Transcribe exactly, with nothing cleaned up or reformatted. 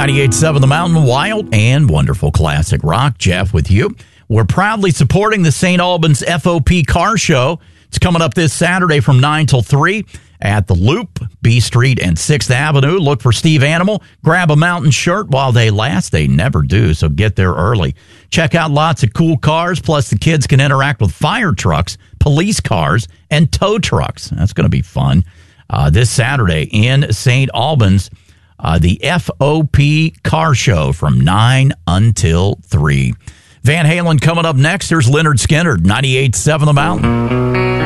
ninety-eight point seven The Mountain, wild and wonderful classic rock. Jeff with you. We're proudly supporting the Saint Albans F O P Car Show. It's coming up this Saturday from nine till three at the Loop, B Street and sixth Avenue. Look for Steve Animal. Grab a mountain shirt while they last. They never do, so get there early. Check out lots of cool cars, plus the kids can interact with fire trucks, police cars, and tow trucks. That's going to be fun. Uh, this Saturday in Saint Albans, uh, the F O P Car Show from nine until three. Van Halen coming up next. There's Leonard Skinner, ninety-eight point seven The Mountain.